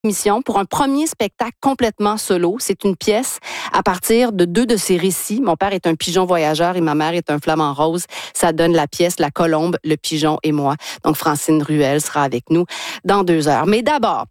mission pour un premier spectacle complètement solo. C'est une pièce à partir de 2 de ses récits. Mon père est un pigeon voyageur et ma mère est un flamant rose. Ça donne la pièce La Colombe, le pigeon et moi. Donc, Francine Ruel sera avec nous dans 2 heures. Mais d'abord,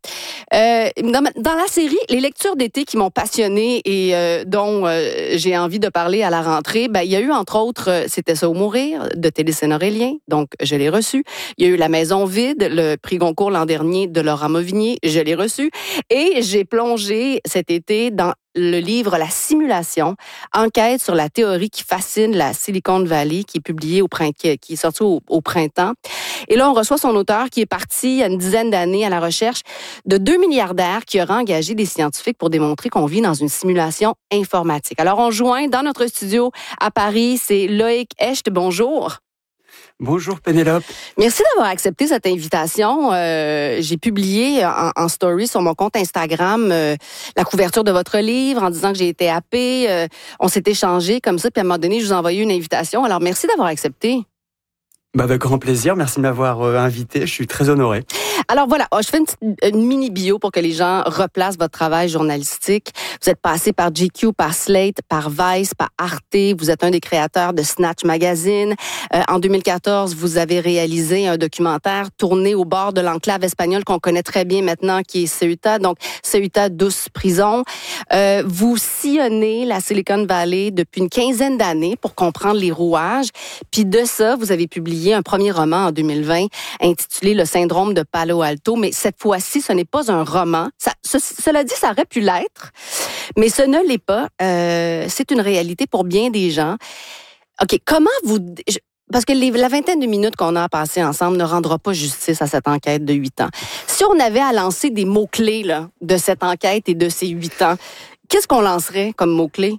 dans la série, les lectures d'été qui m'ont passionnée et dont j'ai envie de parler à la rentrée, il y a eu entre autres C'était ça ou mourir de Télésine Aurélien, donc je l'ai reçu. Il y a eu La Maison vide, le prix Goncourt l'an dernier de Laurent Mauvignier, je l'ai reçu. Et j'ai plongé cet été dans le livre La Simulation, enquête sur la théorie qui fascine la Silicon Valley, qui est sorti au printemps. Et là, on reçoit son auteur qui est parti il y a une dizaine d'années à la recherche de 2 milliardaires qui auraient engagé des scientifiques pour démontrer qu'on vit dans une simulation informatique. Alors, on joint dans notre studio à Paris, c'est Loïc Hecht. Bonjour. Bonjour Pénélope. Merci d'avoir accepté cette invitation. J'ai publié en story sur mon compte Instagram la couverture de votre livre en disant que j'ai été happée. On s'est échangé comme ça, puis à un moment donné, je vous ai envoyé une invitation. Alors, merci d'avoir accepté. Avec grand plaisir, merci de m'avoir invité, je suis très honoré. Alors voilà, je fais une mini bio pour que les gens replacent votre travail journalistique. Vous êtes passé par GQ, par Slate, par Vice, par Arte. Vous êtes un des créateurs de Snatch Magazine. En 2014, vous avez réalisé un documentaire tourné au bord de l'enclave espagnole qu'on connaît très bien maintenant, qui est Ceuta. Donc, Ceuta, douce prison. Vous sillonnez la Silicon Valley depuis une quinzaine d'années pour comprendre les rouages. Puis de ça, vous avez publié un premier roman en 2020 intitulé Le syndrome de Palo Alto, mais cette fois-ci, ce n'est pas un roman. Cela dit, ça aurait pu l'être, mais ce ne l'est pas. C'est une réalité pour bien des gens. OK, parce que la vingtaine de minutes qu'on a passées ensemble ne rendra pas justice à cette enquête de 8 ans. Si on avait à lancer des mots-clés là, de cette enquête et de ces 8 ans, qu'est-ce qu'on lancerait comme mots-clés?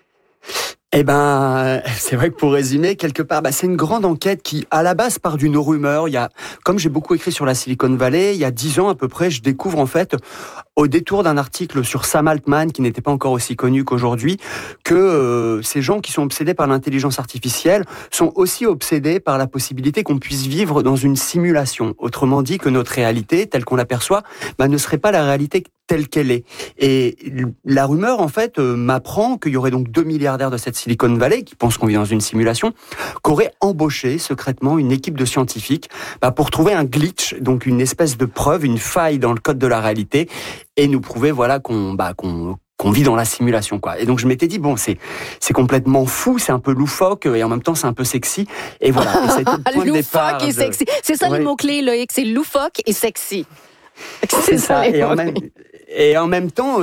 C'est vrai que pour résumer, quelque part, c'est une grande enquête qui, à la base, part d'une rumeur. Comme j'ai beaucoup écrit sur la Silicon Valley, il y a 10 ans à peu près, je découvre en fait, au détour d'un article sur Sam Altman, qui n'était pas encore aussi connu qu'aujourd'hui, que ces gens qui sont obsédés par l'intelligence artificielle sont aussi obsédés par la possibilité qu'on puisse vivre dans une simulation. Autrement dit, que notre réalité, telle qu'on l'aperçoit, ne serait pas la réalité telle qu'elle est. Et la rumeur, en fait, m'apprend qu'il y aurait donc 2 milliardaires de cette Silicon Valley, qui pensent qu'on vit dans une simulation, qu'auraient embauché secrètement une équipe de scientifiques pour trouver un glitch, donc une espèce de preuve, une faille dans le code de la réalité, et nous prouver qu'on vit dans la simulation, quoi. Et donc je m'étais dit c'est complètement fou, c'est un peu loufoque et en même temps c'est un peu sexy. Et voilà. Et c'était le point de départ. Loufoque et sexy. C'est ça les mots-clés, Loïc, c'est loufoque et sexy. C'est ça. Et en même temps,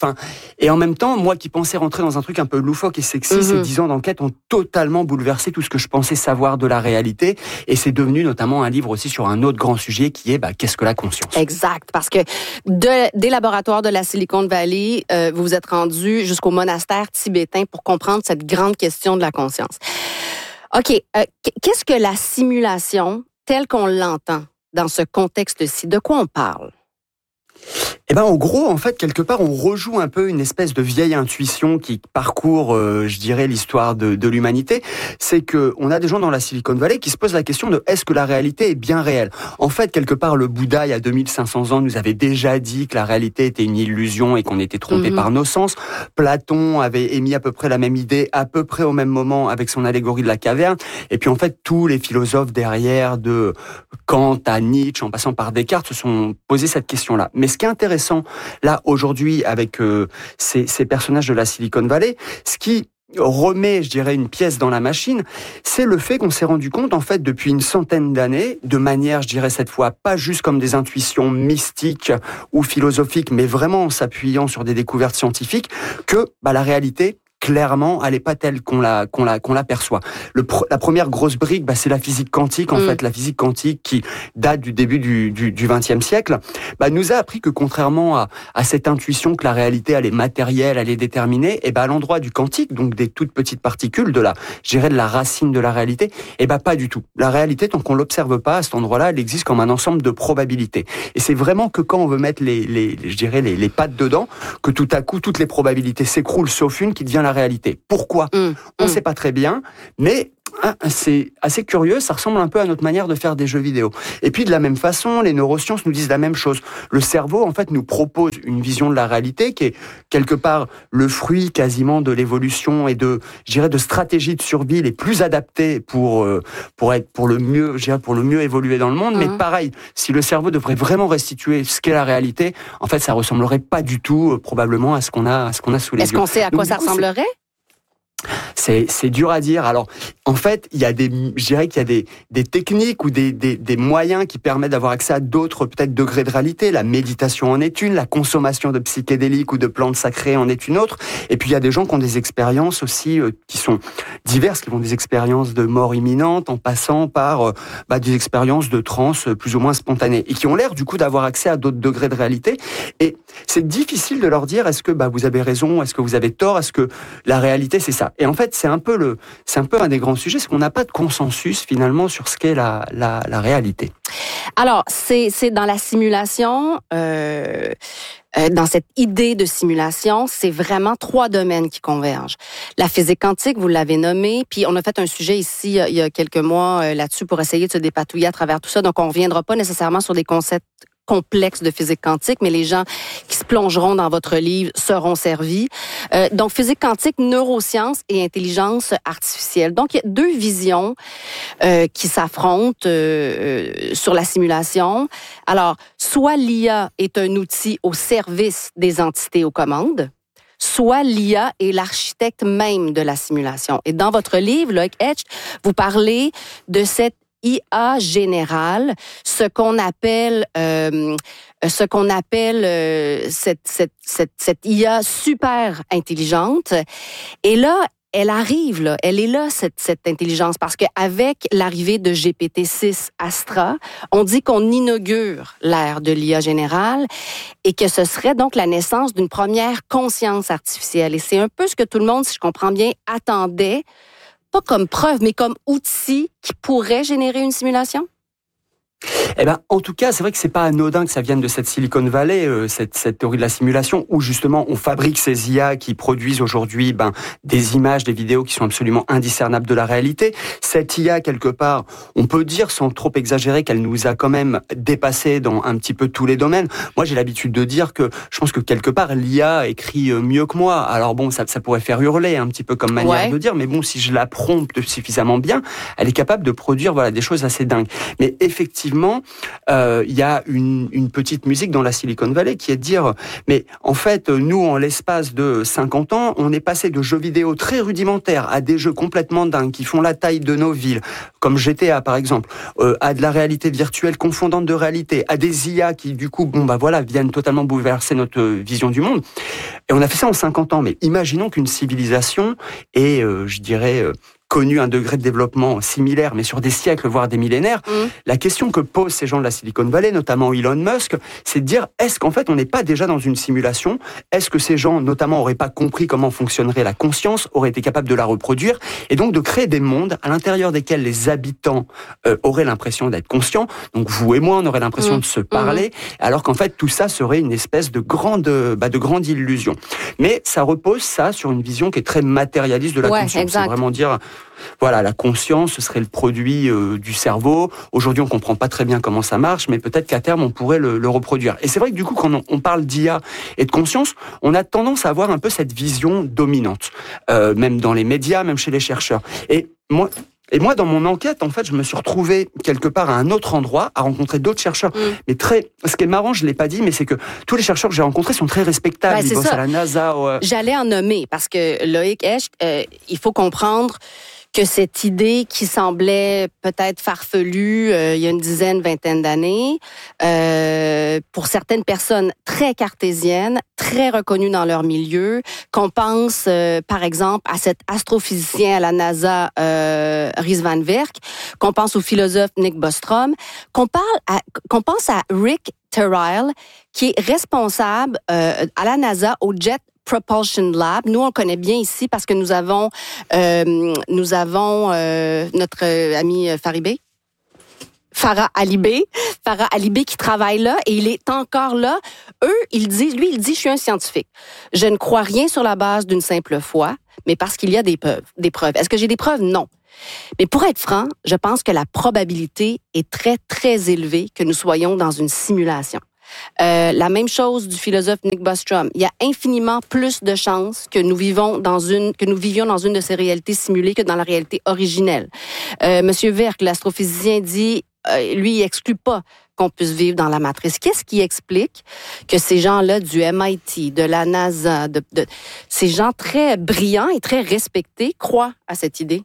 moi qui pensais rentrer dans un truc un peu loufoque et sexy, ces 10 ans d'enquête ont totalement bouleversé tout ce que je pensais savoir de la réalité. Et c'est devenu notamment un livre aussi sur un autre grand sujet qui est qu'est-ce que la conscience? Exact, parce que des laboratoires de la Silicon Valley, vous vous êtes rendu jusqu'au monastère tibétain pour comprendre cette grande question de la conscience. OK, qu'est-ce que la simulation telle qu'on l'entend dans ce contexte-ci? De quoi on parle? En gros, en fait, quelque part, on rejoue un peu une espèce de vieille intuition qui parcourt, je dirais, l'histoire de l'humanité. C'est que on a des gens dans la Silicon Valley qui se posent la question de est-ce que la réalité est bien réelle? En fait, quelque part, le Bouddha, il y a 2500 ans, nous avait déjà dit que la réalité était une illusion et qu'on était trompé par nos sens. Platon avait émis à peu près la même idée, à peu près au même moment, avec son allégorie de la caverne. Et puis, en fait, tous les philosophes derrière, de Kant à Nietzsche, en passant par Descartes, se sont posés cette question-là. Mais ce qui est intéressant, là, aujourd'hui, avec ces personnages de la Silicon Valley, ce qui remet, je dirais, une pièce dans la machine, c'est le fait qu'on s'est rendu compte, en fait, depuis une centaine d'années, de manière, je dirais, cette fois, pas juste comme des intuitions mystiques ou philosophiques, mais vraiment en s'appuyant sur des découvertes scientifiques, que la réalité, clairement, elle n'est pas telle qu'on la perçoit. La première grosse brique, c'est la physique quantique, en fait. La physique quantique qui date du début du XXe siècle, nous a appris que contrairement à cette intuition que la réalité, elle est matérielle, elle est déterminée, à l'endroit du quantique, donc des toutes petites particules, de la racine de la réalité, pas du tout. La réalité, tant qu'on l'observe pas, à cet endroit-là, elle existe comme un ensemble de probabilités. Et c'est vraiment que quand on veut mettre les pattes dedans, que tout à coup, toutes les probabilités s'écroulent, sauf une qui devient la réalité. Pourquoi? On ne sait pas très bien, mais c'est assez curieux, ça ressemble un peu à notre manière de faire des jeux vidéo. Et puis de la même façon, les neurosciences nous disent la même chose. Le cerveau, en fait, nous propose une vision de la réalité qui est quelque part le fruit quasiment de l'évolution et de stratégies de survie les plus adaptées pour le mieux évoluer dans le monde. Mais pareil, si le cerveau devrait vraiment restituer ce qu'est la réalité, en fait, ça ressemblerait pas du tout probablement à ce qu'on a sous les yeux. Est-ce qu'on sait à quoi ça ressemblerait? C'est dur à dire. Alors, en fait, je dirais qu'il y a des techniques ou des moyens qui permettent d'avoir accès à d'autres, peut-être, degrés de réalité. La méditation en est une, la consommation de psychédéliques ou de plantes sacrées en est une autre. Et puis, il y a des gens qui ont des expériences aussi qui sont diverses, qui vont des expériences de mort imminente en passant par des expériences de transe plus ou moins spontanées et qui ont l'air, du coup, d'avoir accès à d'autres degrés de réalité. Et c'est difficile de leur dire, est-ce que vous avez raison, est-ce que vous avez tort, est-ce que la réalité, c'est ça. Et en fait, c'est un peu un des grands sujets, c'est qu'on n'a pas de consensus finalement sur ce qu'est la réalité. Alors, c'est dans la simulation, dans cette idée de simulation, c'est vraiment 3 domaines qui convergent. La physique quantique, vous l'avez nommé, puis on a fait un sujet ici il y a quelques mois là-dessus pour essayer de se dépatouiller à travers tout ça. Donc, on ne reviendra pas nécessairement sur des concepts complexes de physique quantique, mais les gens qui se plongeront dans votre livre seront servis. Donc, physique quantique, neurosciences et intelligence artificielle. Donc, il y a 2 visions qui s'affrontent sur la simulation. Alors, soit l'IA est un outil au service des entités aux commandes, soit l'IA est l'architecte même de la simulation. Et dans votre livre, Loïc Hecht, vous parlez de cette IA générale, ce qu'on appelle cette IA super intelligente. Et là, elle arrive, là, elle est là, cette intelligence, parce qu'avec l'arrivée de GPT-6 Astra, on dit qu'on inaugure l'ère de l'IA générale et que ce serait donc la naissance d'une première conscience artificielle. Et c'est un peu ce que tout le monde, si je comprends bien, attendait, pas comme preuve, mais comme outil qui pourrait générer une simulation? En tout cas, c'est vrai que c'est pas anodin que ça vienne de cette Silicon Valley, cette théorie de la simulation, où justement on fabrique ces IA qui produisent aujourd'hui des images, des vidéos qui sont absolument indiscernables de la réalité. Cette IA, quelque part, on peut dire sans trop exagérer qu'elle nous a quand même dépassé dans un petit peu tous les domaines. Moi, j'ai l'habitude de dire que je pense que quelque part l'IA écrit mieux que moi. Alors bon, ça pourrait faire hurler un petit peu comme manière de dire, mais bon, si je la prompte suffisamment bien, elle est capable de produire des choses assez dingues. Mais effectivement, il y a une petite musique dans la Silicon Valley qui est de dire, mais en fait, nous, en l'espace de 50 ans, on est passé de jeux vidéo très rudimentaires à des jeux complètement dingues qui font la taille de nos villes, comme GTA par exemple, à de la réalité virtuelle confondante de réalité, à des IA qui du coup, viennent totalement bouleverser notre vision du monde. Et on a fait ça en 50 ans, mais imaginons qu'une civilisation ait, connu un degré de développement similaire, mais sur des siècles, voire des millénaires. La question que posent ces gens de la Silicon Valley, notamment Elon Musk, c'est de dire, est-ce qu'en fait, on n'est pas déjà dans une simulation? Est-ce que ces gens, notamment, n'auraient pas compris comment fonctionnerait la conscience, auraient été capables de la reproduire, et donc de créer des mondes à l'intérieur desquels les habitants auraient l'impression d'être conscients. Donc, vous et moi, on aurait l'impression de se parler, alors qu'en fait, tout ça serait une espèce de grande illusion. Mais ça repose, sur une vision qui est très matérialiste de la conscience. Exact. C'est vraiment dire, la conscience, ce serait le produit du cerveau. Aujourd'hui, on comprend pas très bien comment ça marche, mais peut-être qu'à terme, on pourrait le reproduire. Et c'est vrai que du coup, quand on parle d'IA et de conscience, on a tendance à avoir un peu cette vision dominante, même dans les médias, même chez les chercheurs. Et moi, dans mon enquête, en fait, je me suis retrouvé quelque part à un autre endroit, à rencontrer d'autres chercheurs. Mais ce qui est marrant, je l'ai pas dit, mais c'est que tous les chercheurs que j'ai rencontrés sont très respectables. Ils bossent à la NASA. J'allais en nommer, parce que Loïc Hecht, il faut comprendre que cette idée qui semblait peut-être farfelue il y a une vingtaine d'années, pour certaines personnes très cartésiennes, très reconnues dans leur milieu, qu'on pense par exemple à cet astrophysicien à la NASA, Rhys Van Virk, qu'on pense au philosophe Nick Bostrom, qu'on pense à Rick Terrile, qui est responsable à la NASA au Jet Propulsion Lab. Nous, on le connaît bien ici parce que nous avons notre ami Faribé. Farah Alibé qui travaille là et il est encore là. Il dit, je suis un scientifique. Je ne crois rien sur la base d'une simple foi, mais parce qu'il y a des preuves. Est-ce que j'ai des preuves? Non. Mais pour être franc, je pense que la probabilité est très, très élevée que nous soyons dans une simulation. La même chose du philosophe Nick Bostrom. Il y a infiniment plus de chances que nous vivions dans une de ces réalités simulées que dans la réalité originelle. Monsieur Verck, l'astrophysicien, dit, lui, il exclut pas qu'on puisse vivre dans la matrice. Qu'est-ce qui explique que ces gens-là du MIT, de la NASA, ces gens très brillants et très respectés croient à cette idée?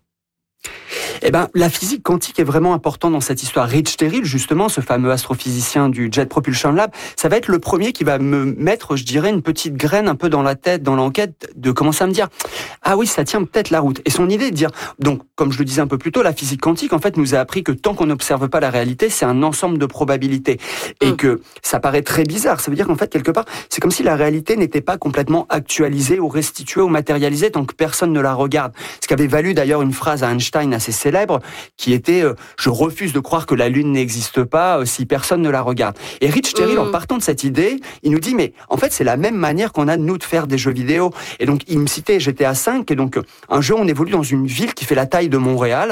Eh ben, la physique quantique est vraiment importante dans cette histoire. Rich Terrill, justement, ce fameux astrophysicien du Jet Propulsion Lab, ça va être le premier qui va me mettre, je dirais, une petite graine un peu dans la tête, dans l'enquête, de commencer à me dire « Ah oui, ça tient peut-être la route ». Et son idée de dire, donc, comme je le disais un peu plus tôt, la physique quantique, en fait, nous a appris que tant qu'on n'observe pas la réalité, c'est un ensemble de probabilités. Et que ça paraît très bizarre. Ça veut dire qu'en fait, quelque part, c'est comme si la réalité n'était pas complètement actualisée ou restituée ou matérialisée tant que personne ne la regarde. Ce qui avait valu d'ailleurs une phrase à Einstein assez célèbre, qui était « Je refuse de croire que la Lune n'existe pas si personne ne la regarde ». Et Rich Terrill, en partant de cette idée, il nous dit « Mais en fait, c'est la même manière qu'on a, nous, de faire des jeux vidéo ». Et donc, il me citait GTA V, et donc un jeu, on évolue dans une ville qui fait la taille de Montréal.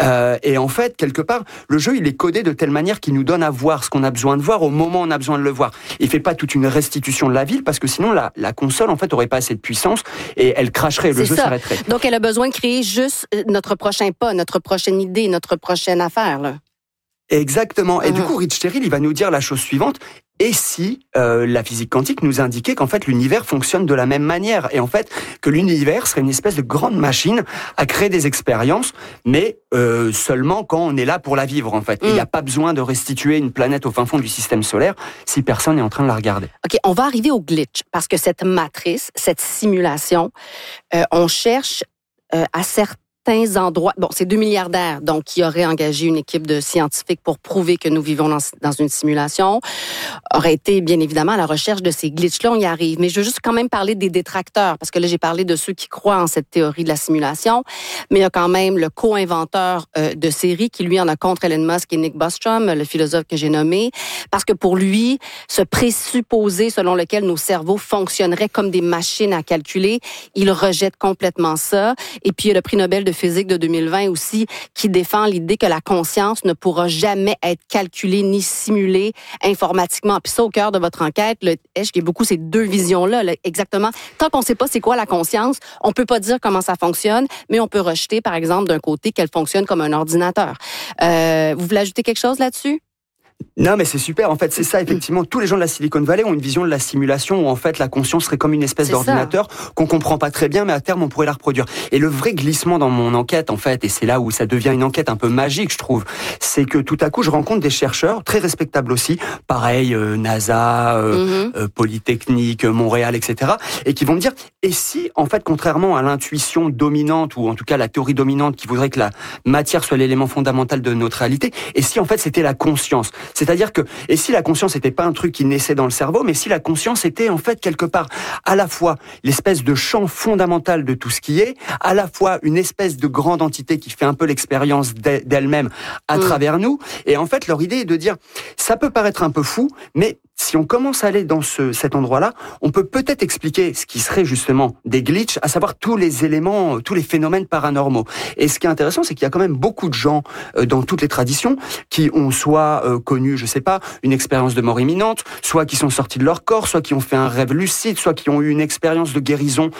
Et en fait, quelque part, le jeu, il est codé de telle manière qu'il nous donne à voir ce qu'on a besoin de voir au moment où on a besoin de le voir. Il fait pas toute une restitution de la ville, parce que sinon, la console, en fait, aurait pas assez de puissance, et elle cracherait, le jeu s'arrêterait. Donc, elle a besoin de créer juste notre prochain pas, notre prochaine idée, notre prochaine affaire, là. Exactement. Et du coup, Rich Terrill, il va nous dire la chose suivante. Et si la physique quantique nous indiquait qu'en fait l'univers fonctionne de la même manière et en fait que l'univers serait une espèce de grande machine à créer des expériences, mais seulement quand on est là pour la vivre en fait. Il n'y a pas besoin de restituer une planète au fin fond du système solaire si personne n'est en train de la regarder. OK, on va arriver au glitch parce que cette matrice, cette simulation, on cherche à certains endroits. Bon, c'est 2 milliardaires donc qui auraient engagé une équipe de scientifiques pour prouver que nous vivons dans une simulation. Aurait été bien évidemment à la recherche de ces glitches-là, on y arrive. Mais je veux juste quand même parler des détracteurs parce que là j'ai parlé de ceux qui croient en cette théorie de la simulation, mais il y a quand même le co-inventeur de série qui lui en a contre Elon Musk et Nick Bostrom, le philosophe que j'ai nommé, parce que pour lui, ce présupposé selon lequel nos cerveaux fonctionneraient comme des machines à calculer, il rejette complètement ça. Et puis il y a le prix Nobel de physique de 2020 aussi, qui défend l'idée que la conscience ne pourra jamais être calculée ni simulée informatiquement. Puis ça, au cœur de votre enquête, il y a beaucoup ces deux visions-là, là, exactement. Tant qu'on ne sait pas c'est quoi la conscience, on peut pas dire comment ça fonctionne, mais on peut rejeter, par exemple, d'un côté qu'elle fonctionne comme un ordinateur. Vous voulez ajouter quelque chose là-dessus? Non, mais c'est super. En fait, c'est ça, effectivement. Tous les gens de la Silicon Valley ont une vision de la simulation où, en fait, la conscience serait comme une espèce d'ordinateur qu'on comprend pas très bien, mais à terme, on pourrait la reproduire. Et le vrai glissement dans mon enquête, en fait, et c'est là où ça devient une enquête un peu magique, je trouve, c'est que tout à coup, je rencontre des chercheurs, très respectables aussi, pareil, NASA, Polytechnique, Montréal, etc., et qui vont me dire, et si, en fait, contrairement à l'intuition dominante, ou en tout cas la théorie dominante qui voudrait que la matière soit l'élément fondamental de notre réalité, et si, en fait, c'était la conscience? C'est-à-dire que, et si la conscience n'était pas un truc qui naissait dans le cerveau, mais si la conscience était en fait quelque part à la fois l'espèce de champ fondamental de tout ce qui est, à la fois une espèce de grande entité qui fait un peu l'expérience d'elle-même à travers nous, et en fait leur idée est de dire, ça peut paraître un peu fou, mais si on commence à aller dans cet endroit-là, on peut peut-être expliquer ce qui serait justement des glitches, à savoir tous les éléments, tous les phénomènes paranormaux. Et ce qui est intéressant, c'est qu'il y a quand même beaucoup de gens dans toutes les traditions qui ont soit connu, je sais pas, une expérience de mort imminente, soit qui sont sortis de leur corps, soit qui ont fait un rêve lucide, soit qui ont eu une expérience de guérison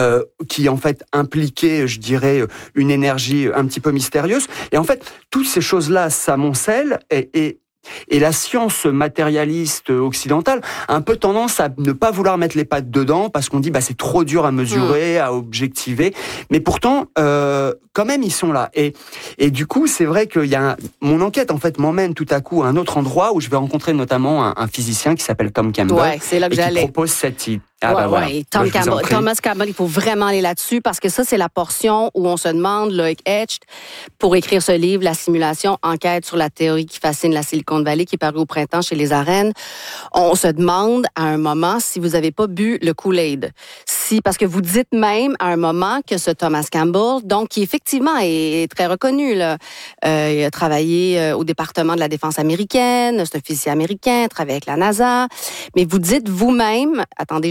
qui en fait impliquait, je dirais, une énergie un petit peu mystérieuse. Et en fait, toutes ces choses-là s'amoncellent et la science matérialiste occidentale a un peu tendance à ne pas vouloir mettre les pattes dedans parce qu'on dit bah c'est trop dur à mesurer, à objectiver. Mais pourtant, quand même, ils sont là. Et du coup, c'est vrai que mon enquête en fait m'emmène tout à coup à un autre endroit où je vais rencontrer notamment un physicien qui s'appelle Tom Campbell. Ouais, c'est là que j'allais. Qui propose cette idée. Voilà. Thomas Campbell, il faut vraiment aller là-dessus parce que ça, c'est la portion où on se demande, Loïc Etch, pour écrire ce livre, La simulation, enquête sur la théorie qui fascine la Silicon Valley, qui est paru au printemps chez Les Arènes. On se demande à un moment si vous n'avez pas bu le Kool-Aid. aussi, parce que vous dites même à un moment que ce Thomas Campbell, donc qui effectivement est très reconnu, là, il a travaillé au département de la défense américaine, c'est un officier américain, travaille avec la NASA, mais vous dites vous-même, attendez,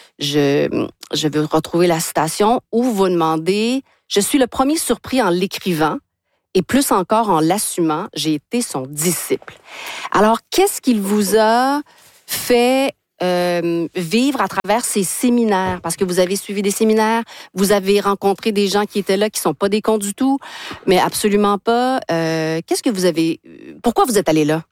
je veux retrouver la citation, où vous demandez, je suis le premier surpris en l'écrivant, et plus encore en l'assumant, j'ai été son disciple. Alors, qu'est-ce qu'il vous a fait vivre à travers ces séminaires? Parce que vous avez suivi des séminaires, vous avez rencontré des gens qui étaient là, qui sont pas des cons du tout, mais absolument pas. Pourquoi vous êtes allé là?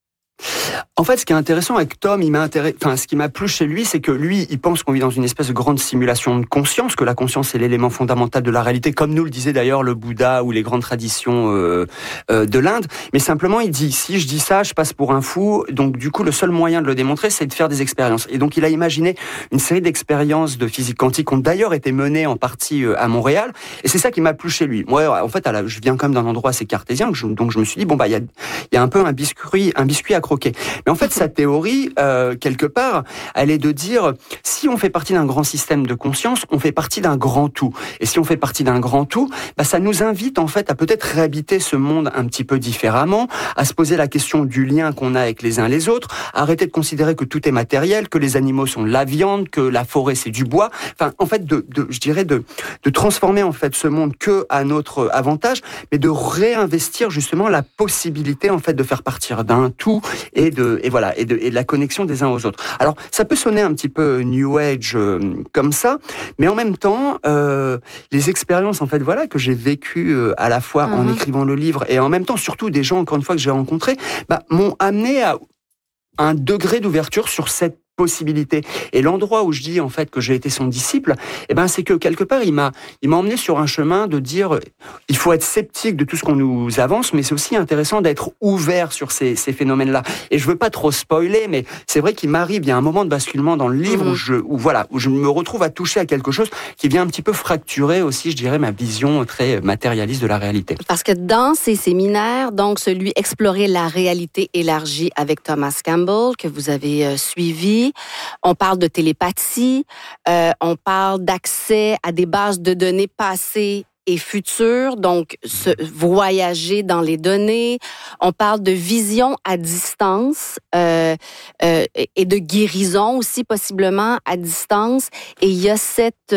En fait, ce qui est intéressant avec Tom, ce qui m'a plu chez lui, c'est que lui, il pense qu'on vit dans une espèce de grande simulation de conscience, que la conscience est l'élément fondamental de la réalité, comme nous le disait d'ailleurs le Bouddha ou les grandes traditions de l'Inde. Mais simplement, il dit, si je dis ça, je passe pour un fou. Donc, du coup, le seul moyen de le démontrer, c'est de faire des expériences. Et donc, il a imaginé une série d'expériences de physique quantique qui ont d'ailleurs été menées en partie à Montréal. Et c'est ça qui m'a plu chez lui. Moi, en fait, je viens quand même d'un endroit assez cartésien, donc je me suis dit, bon, il y a un peu un biscuit à croquer. Mais en fait, sa théorie, quelque part, elle est de dire, si on fait partie d'un grand système de conscience, on fait partie d'un grand tout. Et si on fait partie d'un grand tout, ça nous invite en fait à peut-être réhabiter ce monde un petit peu différemment, à se poser la question du lien qu'on a avec les uns les autres, à arrêter de considérer que tout est matériel, que les animaux sont de la viande, que la forêt c'est du bois. Enfin, en fait, de transformer en fait ce monde que à notre avantage, mais de réinvestir justement la possibilité en fait de faire partir d'un tout et de la connexion des uns aux autres. Alors, ça peut sonner un petit peu New Age comme ça, mais en même temps, les expériences en fait que j'ai vécues à la fois en écrivant le livre et en même temps surtout des gens encore une fois que j'ai rencontrés, m'ont amené à un degré d'ouverture sur cette possibilité. Et l'endroit où je dis en fait que j'ai été son disciple, c'est que quelque part il m'a emmené sur un chemin de dire il faut être sceptique de tout ce qu'on nous avance, mais c'est aussi intéressant d'être ouvert sur ces phénomènes-là. Et je veux pas trop spoiler, mais c'est vrai qu'il m'arrive, il y a un moment de basculement dans le livre où je me retrouve à toucher à quelque chose qui vient un petit peu fracturer aussi, je dirais, ma vision très matérialiste de la réalité. Parce que dans ces séminaires, donc celui Explorer la réalité élargie avec Thomas Campbell que vous avez suivi, on parle de télépathie, on parle d'accès à des bases de données passées et futures, donc voyager dans les données. On parle de vision à distance et de guérison aussi possiblement à distance. Et il y a cette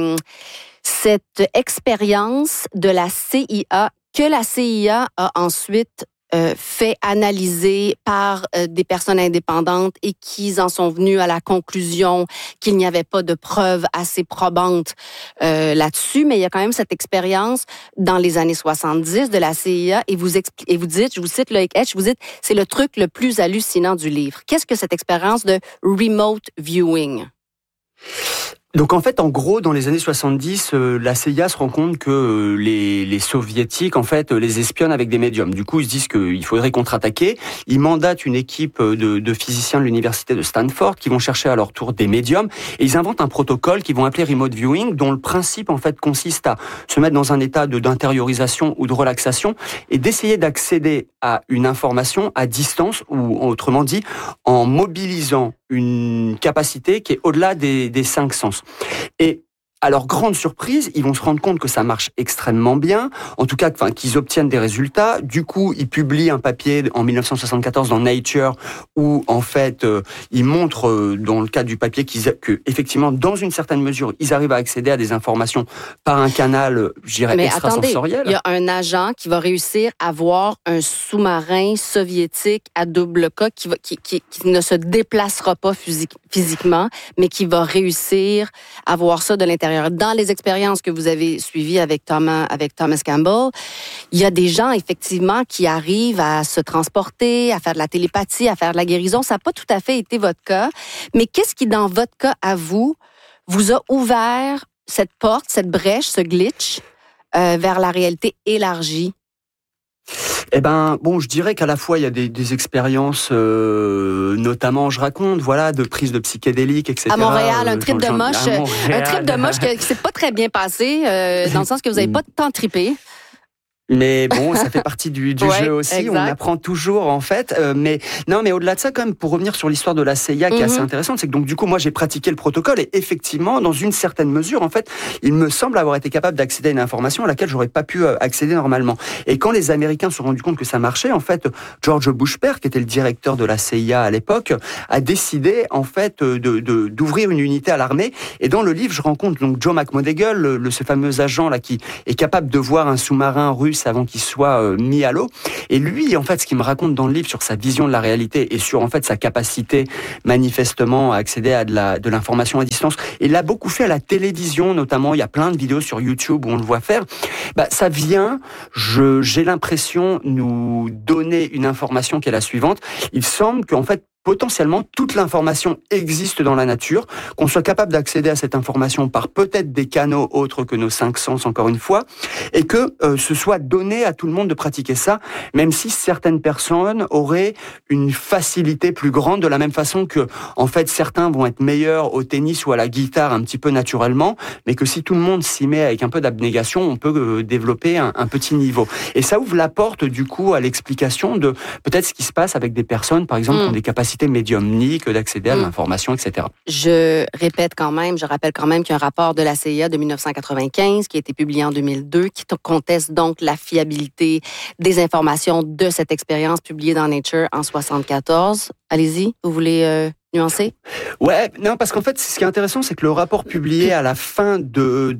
expérience de la CIA que la CIA a ensuite fait analyser par des personnes indépendantes et qui en sont venus à la conclusion qu'il n'y avait pas de preuves assez probantes là-dessus, mais il y a quand même cette expérience dans les années 70 de la CIA et vous dites, je vous cite Loïc Etch, vous dites, c'est le truc le plus hallucinant du livre. Qu'est-ce que cette expérience de remote viewing? Donc en fait, en gros, dans les années 70, la CIA se rend compte que les soviétiques, en fait, les espionnent avec des médiums. Du coup, ils se disent qu'il faudrait contre-attaquer. Ils mandatent une équipe de physiciens de l'université de Stanford qui vont chercher à leur tour des médiums. Et ils inventent un protocole qu'ils vont appeler remote viewing, dont le principe, en fait, consiste à se mettre dans un état d'intériorisation ou de relaxation et d'essayer d'accéder à une information à distance, ou autrement dit, en mobilisant une capacité qui est au-delà des 5 sens. Et à leur grande surprise, ils vont se rendre compte que ça marche extrêmement bien, en tout cas qu'ils obtiennent des résultats. Du coup, ils publient un papier en 1974 dans Nature où, en fait, ils montrent, dans le cadre du papier, que effectivement, dans une certaine mesure, ils arrivent à accéder à des informations par un canal, je dirais, extrasensoriel. Il y a un agent qui va réussir à voir un sous-marin soviétique à double K qui ne se déplacera pas physiquement, mais qui va réussir à voir ça de l'intérieur. Dans les expériences que vous avez suivies avec Thomas Campbell, il y a des gens, effectivement, qui arrivent à se transporter, à faire de la télépathie, à faire de la guérison. Ça n'a pas tout à fait été votre cas. Mais qu'est-ce qui, dans votre cas, à vous a ouvert cette porte, cette brèche, ce glitch vers la réalité élargie? Je dirais qu'à la fois il y a des expériences, notamment, je raconte, de prise de psychédéliques, etc. À Montréal, un trip de moche qui s'est pas très bien passé, dans le sens que vous n'avez pas tant trippé. Mais bon, ça fait partie du jeu aussi. Exact. On apprend toujours, en fait. Mais au-delà de ça, quand même, pour revenir sur l'histoire de la CIA, qui est assez intéressante, c'est que donc, du coup, moi, j'ai pratiqué le protocole et effectivement, dans une certaine mesure, en fait, il me semble avoir été capable d'accéder à une information à laquelle j'aurais pas pu accéder normalement. Et quand les Américains se sont rendus compte que ça marchait, en fait, George Bush père, qui était le directeur de la CIA à l'époque, a décidé, en fait, d'ouvrir une unité à l'armée. Et dans le livre, je rencontre donc Joe McMoneagle, ce fameux agent là qui est capable de voir un sous-marin russe avant qu'il soit mis à l'eau. Et lui, en fait, ce qu'il me raconte dans le livre sur sa vision de la réalité et sur, en fait, sa capacité, manifestement, à accéder à de l'information à distance, et l'a beaucoup fait à la télévision, notamment. Il y a plein de vidéos sur YouTube où on le voit faire. Ça vient, j'ai l'impression, nous donner une information qui est la suivante. Il semble qu'en fait, potentiellement, toute l'information existe dans la nature, qu'on soit capable d'accéder à cette information par peut-être des canaux autres que nos 5 sens, encore une fois, et que ce soit donné à tout le monde de pratiquer ça, même si certaines personnes auraient une facilité plus grande, de la même façon que, en fait, certains vont être meilleurs au tennis ou à la guitare un petit peu naturellement, mais que si tout le monde s'y met avec un peu d'abnégation, on peut développer un petit niveau. Et ça ouvre la porte, du coup, à l'explication de peut-être ce qui se passe avec des personnes, par exemple, qui ont des capacités médiumniques, d'accéder à l'information, etc. Je rappelle quand même qu'il y a un rapport de la CIA de 1995 qui a été publié en 2002 qui conteste donc la fiabilité des informations de cette expérience publiée dans Nature en 1974. Allez-y, vous voulez nuancer? Ouais, non, parce qu'en fait, ce qui est intéressant, c'est que le rapport publié à la fin de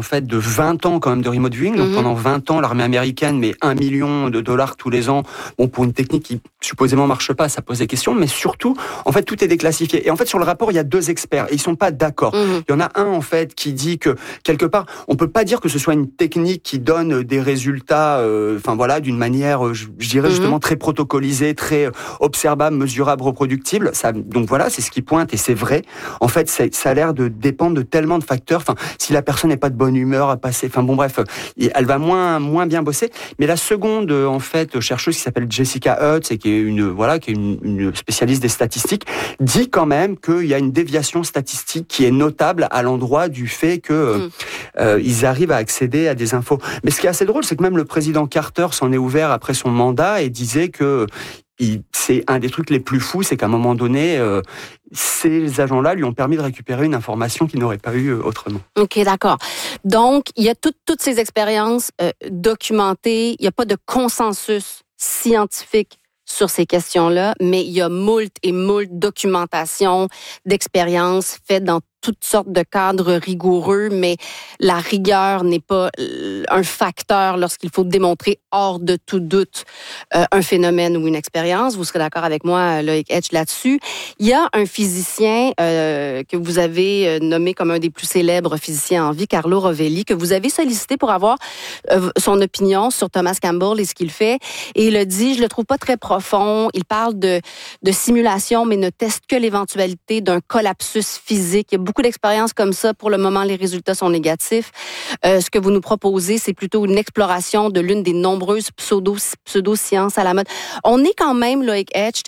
20 ans quand même de remote viewing, donc pendant 20 ans, l'armée américaine met $1 million tous les ans, pour une technique qui supposément marche pas, ça pose des questions, mais surtout, en fait, tout est déclassifié. Et en fait, sur le rapport, il y a 2 experts, et ils sont pas d'accord. Il y en a un, en fait, qui dit que, quelque part, on peut pas dire que ce soit une technique qui donne des résultats, d'une manière, je dirais justement très protocolisée, très observable, mesurable, reproductible. Donc voilà, c'est ce qui pointe et c'est vrai. En fait, ça a l'air de dépendre de tellement de facteurs. Si la personne n'est pas de bonne humeur à passer, elle va moins bien bosser. Mais la seconde, en fait, chercheuse qui s'appelle Jessica Hutz et qui est une spécialiste des statistiques, dit quand même qu'il y a une déviation statistique qui est notable à l'endroit du fait que ils arrivent à accéder à des infos. Mais ce qui est assez drôle, c'est que même le président Carter s'en est ouvert après son mandat et disait que c'est un des trucs les plus fous, c'est qu'à un moment donné, ces agents-là lui ont permis de récupérer une information qu'ils n'auraient pas eue autrement. OK, d'accord. Donc, il y a toutes ces expériences documentées. Il n'y a pas de consensus scientifique sur ces questions-là, mais il y a moult documentation d'expériences faites dans toutes sortes de cadres rigoureux, mais la rigueur n'est pas un facteur lorsqu'il faut démontrer hors de tout doute un phénomène ou une expérience. Vous serez d'accord avec moi, Loïc Etch, là-dessus. Il y a un physicien que vous avez nommé comme un des plus célèbres physiciens en vie, Carlo Rovelli, que vous avez sollicité pour avoir son opinion sur Thomas Campbell et ce qu'il fait. Et il a dit, je le trouve pas très profond. Il parle de simulation, mais ne teste que l'éventualité d'un collapsus physique. Il y a beaucoup d'expériences comme ça. Pour le moment, les résultats sont négatifs. Ce que vous nous proposez, c'est plutôt une exploration de l'une des nombreuses pseudo-sciences à la mode. On est quand même, Loïc Etch,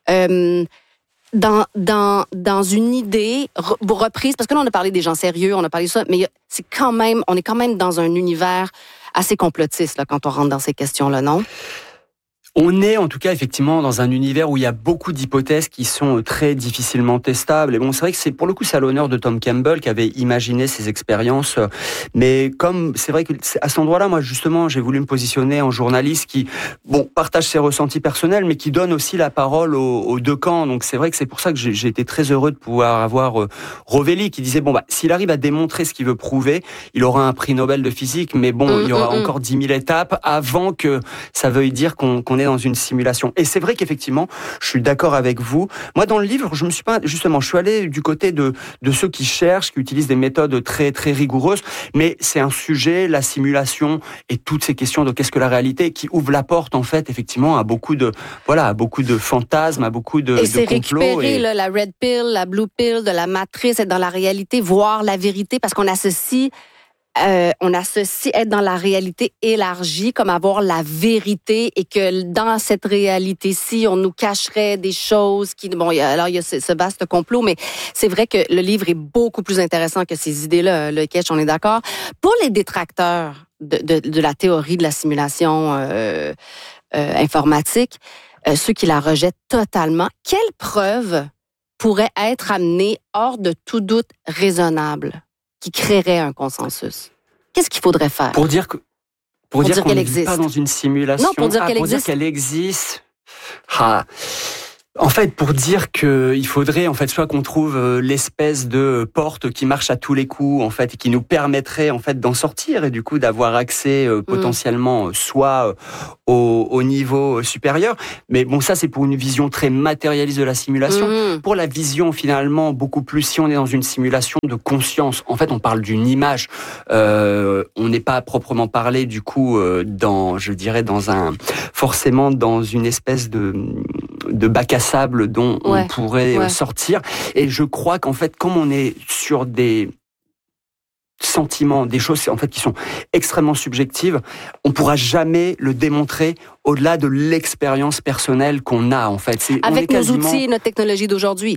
dans une idée reprise, parce que là, on a parlé des gens sérieux, on a parlé de ça, mais on est quand même dans un univers assez complotiste là, quand on rentre dans ces questions-là, non? On est en tout cas effectivement dans un univers où il y a beaucoup d'hypothèses qui sont très difficilement testables. Et bon, c'est vrai que c'est pour le coup c'est à l'honneur de Tom Campbell qui avait imaginé ces expériences. Mais comme c'est vrai que à cet endroit-là, moi justement, j'ai voulu me positionner en journaliste qui, partage ses ressentis personnels, mais qui donne aussi la parole aux 2 camps. Donc c'est vrai que c'est pour ça que j'ai été très heureux de pouvoir avoir Rovelli qui disait s'il arrive à démontrer ce qu'il veut prouver, il aura un prix Nobel de physique. Mais il y aura encore 10 000 étapes avant que ça veuille dire qu'on est dans une simulation. Et c'est vrai qu'effectivement, je suis d'accord avec vous. Moi, dans le livre, je suis allé du côté de ceux qui cherchent, qui utilisent des méthodes très, très rigoureuses, mais c'est un sujet, la simulation et toutes ces questions de qu'est-ce que la réalité, qui ouvre la porte, en fait, effectivement, à beaucoup de fantasmes, à beaucoup de complots. Et c'est récupérer la red pill, la blue pill de la matrice, être dans la réalité, voir la vérité, parce qu'on associe être dans la réalité élargie comme avoir la vérité et que dans cette réalité-ci, on nous cacherait des choses qui... il y a ce vaste complot, mais c'est vrai que le livre est beaucoup plus intéressant que ces idées-là, le Ketch, on est d'accord. Pour les détracteurs de la théorie de la simulation informatique, ceux qui la rejettent totalement. Quelle preuve pourrait être amenée hors de tout doute raisonnable qui créerait un consensus? Qu'est-ce qu'il faudrait faire? Pour dire qu'on qu'elle ne vit existe. pas dans une simulation. Non, pour dire qu'elle pour existe. dire qu'elle existe. En fait, pour dire que il faudrait en fait soit qu'on trouve l'espèce de porte qui marche à tous les coups en fait et qui nous permettrait en fait d'en sortir et du coup d'avoir accès potentiellement soit au niveau supérieur. Mais bon, ça c'est pour une vision très matérialiste de la simulation. Pour la vision finalement beaucoup plus, si on est dans une simulation de conscience, en fait on parle d'une image. On n'est pas à proprement parler du coup forcément dans une espèce de bac à sable dont on pourrait sortir. Et je crois qu'en fait, comme on est sur des sentiments, des choses en fait qui sont extrêmement subjectives, on pourra jamais le démontrer au-delà de l'expérience personnelle qu'on a en fait. Avec nos outils et notre technologie d'aujourd'hui.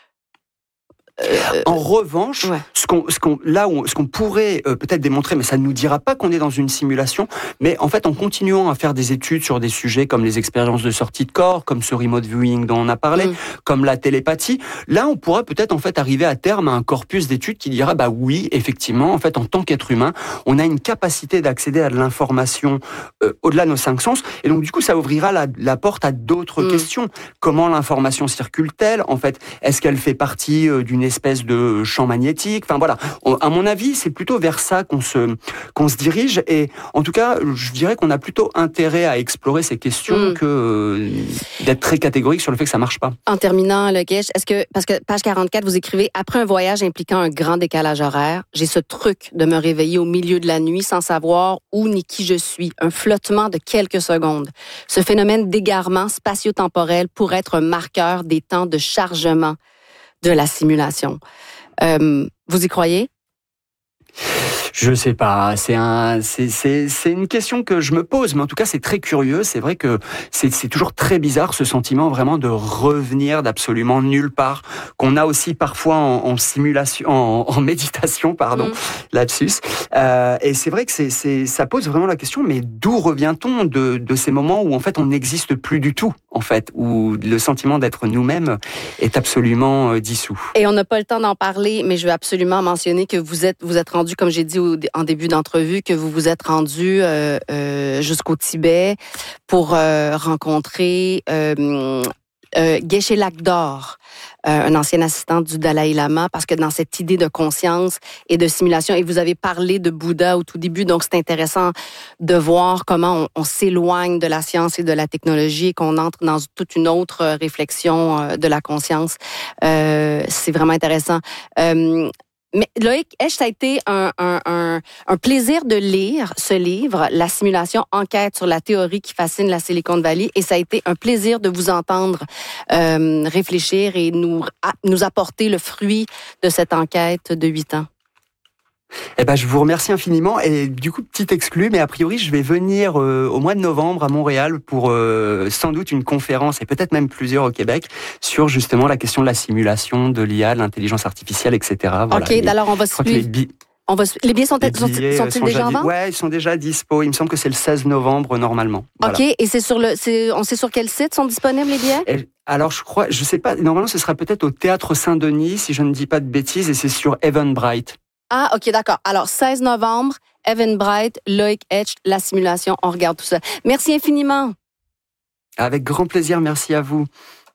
En revanche, ce qu'on pourrait peut-être démontrer, mais ça ne nous dira pas qu'on est dans une simulation, mais en fait en continuant à faire des études sur des sujets comme les expériences de sortie de corps, comme ce remote viewing dont on a parlé, comme la télépathie, là on pourra peut-être en fait arriver à terme à un corpus d'études qui dira bah oui, effectivement, en fait en tant qu'être humain, on a une capacité d'accéder à de l'information au-delà de nos 5 sens, et donc du coup ça ouvrira la porte à d'autres questions. Comment l'information circule-t-elle? En fait, est-ce qu'elle fait partie d'une espèce de champ magnétique? Enfin voilà, à mon avis, c'est plutôt vers ça qu'on se dirige. Et en tout cas, je dirais qu'on a plutôt intérêt à explorer ces questions que d'être très catégorique sur le fait que ça marche pas. En terminant, Loïc Echt, parce que page 44, vous écrivez: après un voyage impliquant un grand décalage horaire, j'ai ce truc de me réveiller au milieu de la nuit sans savoir où ni qui je suis, un flottement de quelques secondes. Ce phénomène d'égarement spatio-temporel pourrait être un marqueur des temps de chargement de la simulation. Vous y croyez? Je sais pas, c'est une question que je me pose, mais en tout cas c'est très curieux. C'est vrai que c'est toujours très bizarre ce sentiment vraiment de revenir d'absolument nulle part, qu'on a aussi parfois en simulation, en méditation, pardon, lapsus. Et c'est vrai que ça pose vraiment la question, mais d'où revient-on de ces moments où en fait on n'existe plus du tout, en fait, où le sentiment d'être nous-mêmes est absolument dissous. Et on n'a pas le temps d'en parler, mais je veux absolument mentionner que vous êtes rendu, comme j'ai dit en début d'entrevue, que vous vous êtes rendu jusqu'au Tibet pour rencontrer Geshe Lakdor, un ancien assistant du Dalai Lama, parce que dans cette idée de conscience et de simulation, et vous avez parlé de Bouddha au tout début, donc c'est intéressant de voir comment on s'éloigne de la science et de la technologie et qu'on entre dans toute une autre réflexion de la conscience. C'est vraiment intéressant. Mais Loïc Echt, ça a été un plaisir de lire ce livre, La simulation, enquête sur la théorie qui fascine la Silicon Valley, et ça a été un plaisir de vous entendre réfléchir et nous apporter le fruit de cette enquête de 8 ans. Eh ben, je vous remercie infiniment. Et du coup, petit exclu, mais a priori, je vais venir au mois de novembre à Montréal pour sans doute une conférence, et peut-être même plusieurs au Québec, sur justement la question de la simulation, de l'IA, de l'intelligence artificielle, etc. Voilà. OK, alors on va suivre. Les billets sont-ils déjà en vente? Ouais, ils sont déjà dispo. Il me semble que c'est le 16 novembre normalement. Voilà. OK, et on sait sur quel site sont disponibles les billets? Alors, je sais pas, normalement, ce sera peut-être au Théâtre Saint-Denis, si je ne dis pas de bêtises, et c'est sur Eventbrite. Ah, OK, d'accord. Alors, 16 novembre, Eventbrite, Loïc Echt, La simulation, on regarde tout ça. Merci infiniment. Avec grand plaisir, merci à vous.